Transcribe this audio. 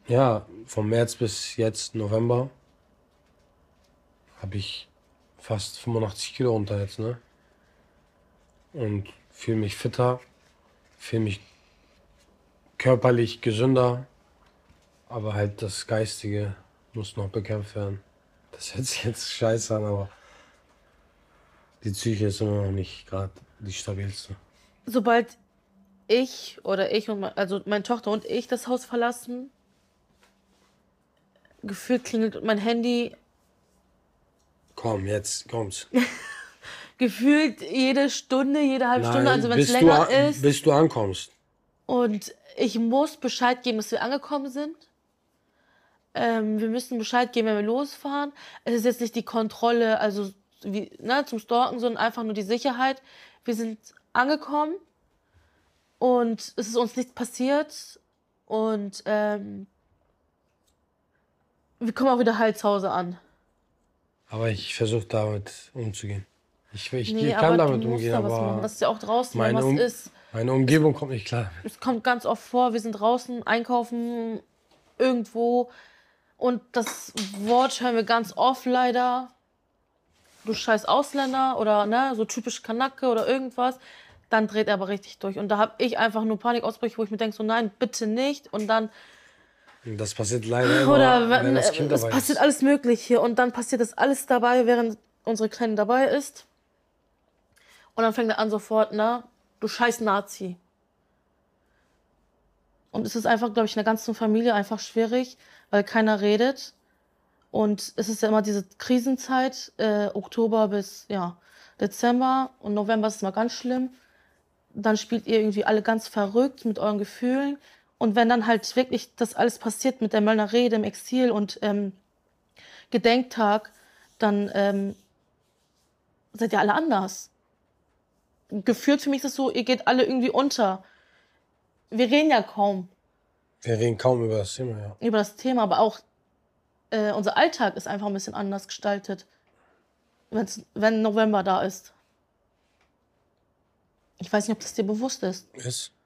Ja, vom März bis jetzt November habe ich fast 85 Kilo runter jetzt, ne? Und fühle mich fitter, fühle mich körperlich gesünder, aber halt das Geistige muss noch bekämpft werden. Das hört sich jetzt scheiße an, aber die Psyche ist immer noch nicht gerade die stabilste. Sobald ich oder ich und also meine Tochter und ich das Haus verlassen, gefühlt klingelt mein Handy Komm, jetzt kommt's. gefühlt jede Stunde, jede halbe Stunde, also Nein, wenn es länger ist. bis du ankommst. Und ich muss Bescheid geben, dass wir angekommen sind. Wir müssen Bescheid geben, wenn wir losfahren. Es ist jetzt nicht die Kontrolle, also wie, ne, zum Stalken, sondern einfach nur die Sicherheit. Wir sind angekommen und es ist uns nichts passiert. Und wir kommen auch wieder heil zu Hause an. Aber ich versuche damit umzugehen. Nee, Ich kann aber du damit musst umgehen, da was machen. aber Das ist ja auch draußen, wenn meine, was um ist. meine Umgebung kommt nicht klar. Es kommt ganz oft vor, wir sind draußen einkaufen irgendwo und das Wort hören wir ganz oft leider. Du scheiß Ausländer oder ne, so typisch Kanake oder irgendwas. Dann dreht er aber richtig durch. Und da habe ich einfach nur Panikausbrüche, wo ich mir denke, so nein, bitte nicht. Und dann, Und das passiert leider immer, oder wenn das Kind es dabei passiert ist. alles Mögliche. Und dann passiert das alles dabei, während unsere Kleine dabei ist. Und dann fängt er an sofort, ne, du scheiß Nazi. Und es ist einfach, glaube ich, in der ganzen Familie einfach schwierig, weil keiner redet. Und es ist ja immer diese Krisenzeit, Oktober bis ja, Dezember und November ist es mal ganz schlimm. Dann spielt ihr irgendwie alle ganz verrückt mit euren Gefühlen. Und wenn dann halt wirklich das alles passiert mit der Möllner Rede im Exil und Gedenktag, dann seid ihr alle anders. Gefühlt für mich ist es so, ihr geht alle irgendwie unter. Wir reden ja kaum Wir reden kaum über das Thema, ja. über das Thema, aber auch unser Alltag ist einfach ein bisschen anders gestaltet, wenn November da ist. Ich weiß nicht, ob das dir bewusst ist. Ist?